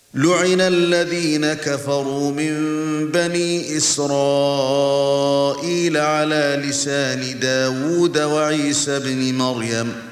لعن الذين كفروا من بني إسرائيل على لسان داود وعيسى بن مريم